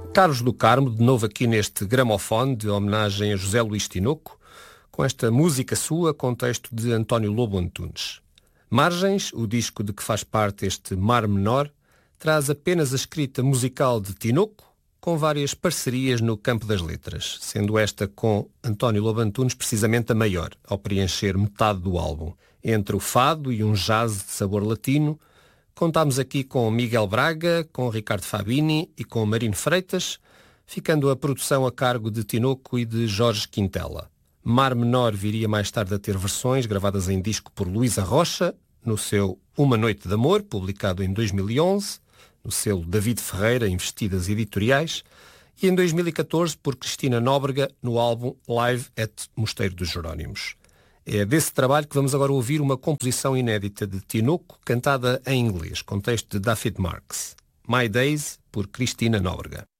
Carlos do Carmo, de novo aqui neste gramofone de homenagem a José Luís Tinoco, com esta música sua, com texto de António Lobo Antunes. Margens, o disco de que faz parte este Mar Menor, traz apenas a escrita musical de Tinoco, com várias parcerias no campo das letras, sendo esta com António Lobo Antunes precisamente a maior, ao preencher metade do álbum. Entre o fado e um jazz de sabor latino, contámos aqui com Miguel Braga, com Ricardo Fabini e com Marino Freitas, ficando a produção a cargo de Tinoco e de Jorge Quintela. Mar Menor viria mais tarde a ter versões gravadas em disco por Luísa Rocha, no seu Uma Noite de Amor, publicado em 2011, no selo David Ferreira, Investidas Editoriais, e em 2014 por Cristina Nóbrega, no álbum Live at Mosteiro dos Jerónimos. É desse trabalho que vamos agora ouvir uma composição inédita de Tinoco, cantada em inglês, com texto de David Marks. My Days, por Cristina Nóbrega.